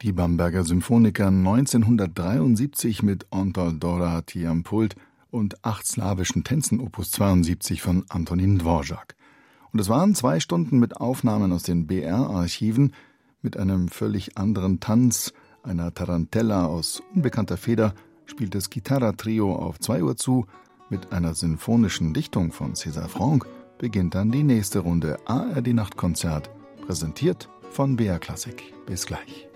Die Bamberger Symphoniker 1973 mit Antal Dorati am Pult und 8 slawischen Tänzen Opus 72 von Antonín Dvořák. Und es waren 2 Stunden mit Aufnahmen aus den BR-Archiven, mit einem völlig anderen Tanz, einer Tarantella aus unbekannter Feder, spielt das Gitarra-Trio auf 2 Uhr zu. Mit einer sinfonischen Dichtung von César Franck beginnt dann die nächste Runde ARD Nachtkonzert, präsentiert von BR Klassik. Bis gleich.